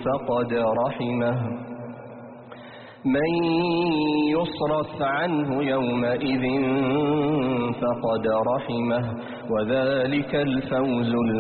فقد رحمه من يصرف عنه يومئذ فقد رحمه وذلك الفوز